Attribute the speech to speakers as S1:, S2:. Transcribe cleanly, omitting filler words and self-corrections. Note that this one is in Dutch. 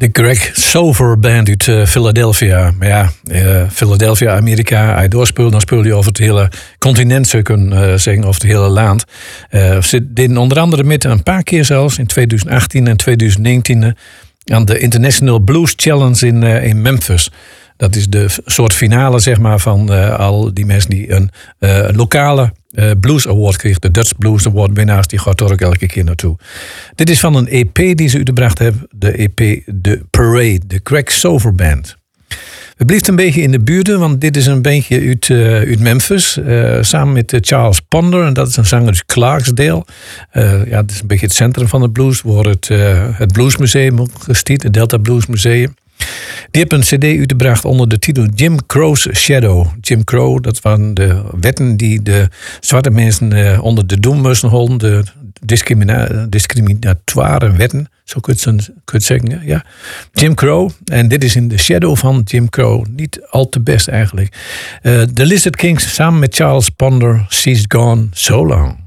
S1: De Greg Sover Band uit Philadelphia. Maar ja, Philadelphia, Amerika, als je doorspeelt, dan speel je over het hele continent, zou je kunnen zeggen, over het hele land. Ze deden onder andere met een paar keer zelfs, in 2018 en 2019, aan de International Blues Challenge in Memphis. Dat is de soort finale, zeg maar, van al die mensen die een lokale Blues Award kreeg. De Dutch Blues Award winnaars, die gaat er ook elke keer naartoe. Dit is van een EP die ze uitgebracht hebben. De EP The Parade, de Greg Sover Band. We blijven een beetje in de buurten, want dit is een beetje uit Memphis. Samen met Charles Ponder, en dat is een zanger uit Clarksdale. Het is een beetje het centrum van de blues, waar het Bluesmuseum ook gestiet, het Delta Blues Museum. Die hebben een cd uitgebracht onder de titel Jim Crow's Shadow. Jim Crow, dat waren de wetten die de zwarte mensen onder de doem moesten houden. De discriminatoire wetten, zo kun je het zeggen. Ja. Jim Crow, en dit is in de shadow van Jim Crow. Niet al te best eigenlijk. The Lizard Kings samen met Charles Ponder, She's Gone So Long.